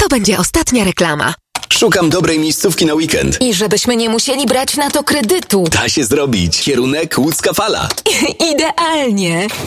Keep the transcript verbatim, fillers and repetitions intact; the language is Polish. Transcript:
To będzie ostatnia reklama. Szukam dobrej miejscówki na weekend. I żebyśmy nie musieli brać na to kredytu. Da się zrobić. Kierunek Łódzka Fala. Idealnie.